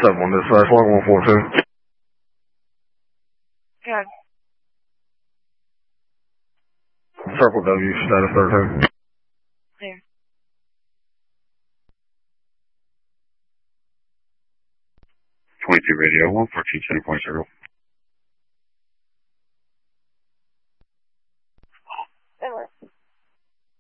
on this side, flight 142. Good. Circle W, status 13. Clear. 22 radio, 142 10.0.